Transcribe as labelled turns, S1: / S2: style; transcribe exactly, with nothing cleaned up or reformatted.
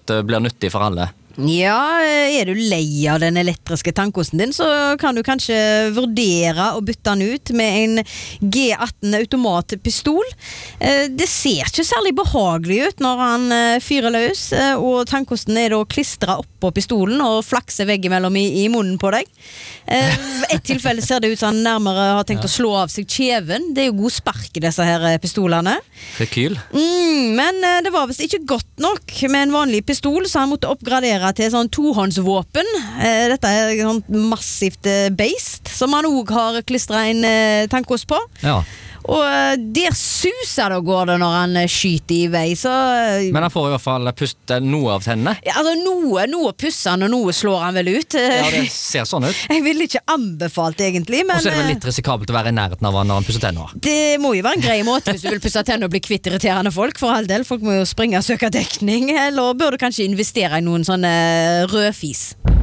S1: det blir nyttig for alle.
S2: Ja, er du lei av den elektriske tannkosten din, så kan du kanskje vurdere å bytte den ut med en G atten automatpistol. Det ser ikke særlig behagelig ut når han fyrer løs, og tannkosten er da klistret opp på pistolen og flakser veggimellom i, i munnen på deg. Et tilfelle ser det ut som han nærmere har tenkt ja. Å slå av seg kjeven. Det er jo god spark i disse her pistolene.
S1: Rekyl.
S2: Mm, men det var vist ikke godt nok med en vanlig pistol, så han måtte oppgradere til sånn tohåndsvåpen. Dette er sånn massivt beist som han også har klistret en tannkost på.
S1: Ja.
S2: Og der suser det og går det når han skyter i vei, så...
S1: Men han får i hvert fall puste noe av tennene.
S2: Ja, altså noe, noe pusser han, og noe slår han vel ut.
S1: Ja, det ser sånn ut.
S2: Jeg vil ikke anbefalt egentlig, men...
S1: Og så er det vel litt risikabelt å være i nærheten av han når han pusser tenner.
S2: Det må jo være en grei måte hvis du vil pusse tenner og bli kvitt irriterende folk, for all del. Folk må jo springe og søke dekning, eller bør du kanskje investere i noen sånne rødfis.